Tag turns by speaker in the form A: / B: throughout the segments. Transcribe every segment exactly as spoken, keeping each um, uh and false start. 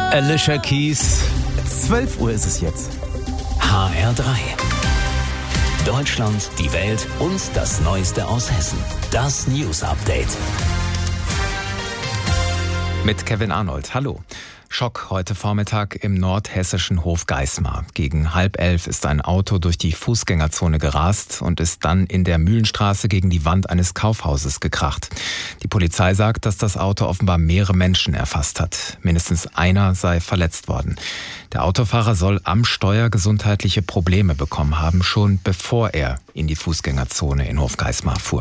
A: Alicia Keys.
B: zwölf Uhr ist es jetzt.
A: H R drei. Deutschland, die Welt und das Neueste aus Hessen. Das News Update.
C: Mit Kevin Arnold. Hallo. Schock heute Vormittag im nordhessischen Hofgeismar. Gegen halb elf ist ein Auto durch die Fußgängerzone gerast und ist dann in der Mühlenstraße gegen die Wand eines Kaufhauses gekracht. Die Polizei sagt, dass das Auto offenbar mehrere Menschen erfasst hat. Mindestens einer sei verletzt worden. Der Autofahrer soll am Steuer gesundheitliche Probleme bekommen haben, schon bevor er in die Fußgängerzone in Hofgeismar fuhr.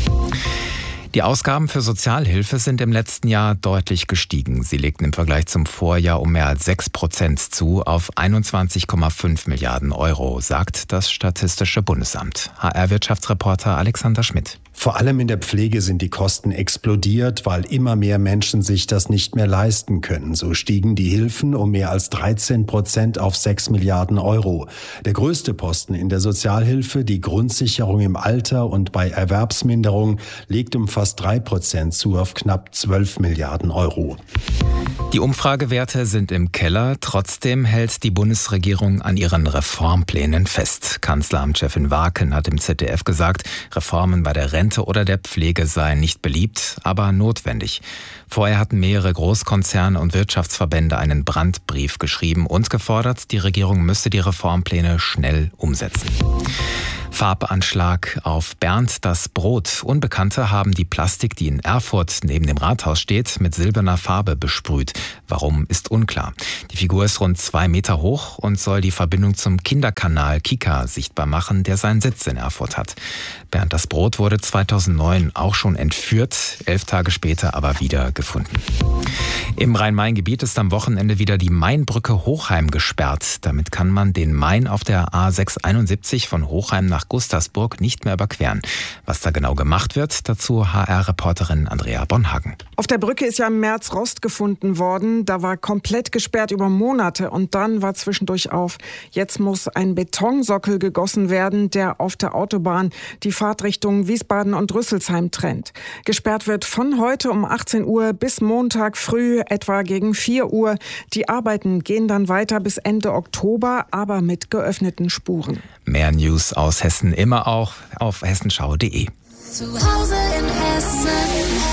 C: Die Ausgaben für Sozialhilfe sind im letzten Jahr deutlich gestiegen. Sie legten im Vergleich zum Vorjahr um mehr als sechs Prozent zu auf einundzwanzig Komma fünf Milliarden Euro, sagt das Statistische Bundesamt. H R-Wirtschaftsreporter Alexander Schmidt.
D: Vor allem in der Pflege sind die Kosten explodiert, weil immer mehr Menschen sich das nicht mehr leisten können. So stiegen die Hilfen um mehr als dreizehn Prozent auf sechs Milliarden Euro. Der größte Posten in der Sozialhilfe, die Grundsicherung im Alter und bei Erwerbsminderung, legt um fast drei Prozent zu auf knapp zwölf Milliarden Euro.
C: Die Umfragewerte sind im Keller. Trotzdem hält die Bundesregierung an ihren Reformplänen fest. Kanzleramtschefin Waaken hat im Z D F gesagt, Reformen bei der Rente oder der Pflege seien nicht beliebt, aber notwendig. Vorher hatten mehrere Großkonzerne und Wirtschaftsverbände einen Brandbrief geschrieben und gefordert, die Regierung müsse die Reformpläne schnell umsetzen. Farbanschlag auf Bernd das Brot. Unbekannte haben die Plastik, die in Erfurt neben dem Rathaus steht, mit silberner Farbe besprüht. Warum, ist unklar. Die Figur ist rund zwei Meter hoch und soll die Verbindung zum Kinderkanal Kika sichtbar machen, der seinen Sitz in Erfurt hat. Bernd das Brot wurde zweitausendneun auch schon entführt, elf Tage später aber wieder gefunden. Im Rhein-Main-Gebiet ist am Wochenende wieder die Mainbrücke Hochheim gesperrt. Damit kann man den Main auf der A sechshunderteinundsiebzig von Hochheim nach Gustavsburg nicht mehr überqueren. Was da genau gemacht wird, dazu H R-Reporterin Andrea Bonhagen.
E: Auf der Brücke ist ja im März Rost gefunden worden. Da war komplett gesperrt über Monate und dann war zwischendurch auf. Jetzt muss ein Betonsockel gegossen werden, der auf der Autobahn die Fahrtrichtungen Wiesbaden und Rüsselsheim trennt. Gesperrt wird von heute um achtzehn Uhr bis Montag früh etwa gegen vier Uhr. Die Arbeiten gehen dann weiter bis Ende Oktober, aber mit geöffneten Spuren.
C: Mehr News aus Hessen immer auch auf hessenschau punkt de.
F: Zu Hause in Hessen.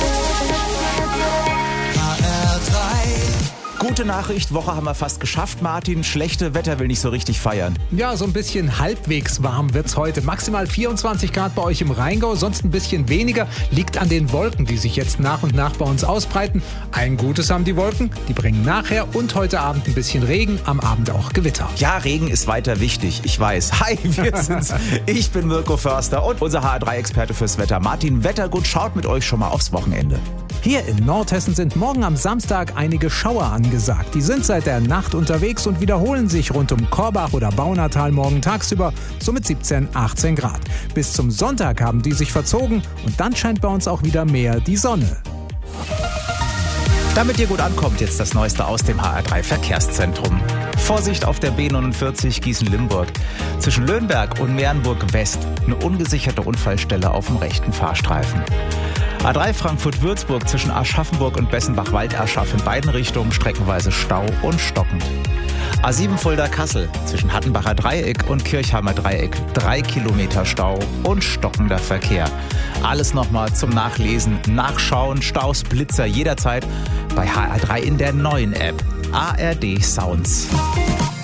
F: H R drei.
B: Gute Nachricht, Woche haben wir fast geschafft, Martin. Schlechte Wetter will nicht so richtig feiern.
G: Ja, so ein bisschen halbwegs warm wird's heute. Maximal vierundzwanzig Grad bei euch im Rheingau, sonst ein bisschen weniger. Liegt an den Wolken, die sich jetzt nach und nach bei uns ausbreiten. Ein Gutes haben die Wolken, die bringen nachher und heute Abend ein bisschen Regen, am Abend auch Gewitter.
B: Ja, Regen ist weiter wichtig, ich weiß. Hi, wir sind's. Ich bin Mirko Förster und unser H R drei Experte fürs Wetter. Martin Wettergut schaut mit euch schon mal aufs Wochenende.
G: Hier in Nordhessen sind morgen am Samstag einige Schauer angesagt. Die sind seit der Nacht unterwegs und wiederholen sich rund um Korbach oder Baunatal morgen tagsüber, so mit siebzehn, achtzehn Grad. Bis zum Sonntag haben die sich verzogen und dann scheint bei uns auch wieder mehr die Sonne.
B: Damit ihr gut ankommt, jetzt das Neueste aus dem H R drei Verkehrszentrum. Vorsicht auf der B neunundvierzig Gießen-Limburg. Zwischen Löhnberg und Meernburg West eine ungesicherte Unfallstelle auf dem rechten Fahrstreifen. A drei Frankfurt-Würzburg zwischen Aschaffenburg und Bessenbach-Walderschaff in beiden Richtungen streckenweise Stau und stockend. A sieben Fulda-Kassel zwischen Hattenbacher Dreieck und Kirchheimer Dreieck drei Kilometer Stau und stockender Verkehr. Alles nochmal zum Nachlesen, Nachschauen, Staus, Blitzer jederzeit bei H R drei in der neuen App A R D Sounds.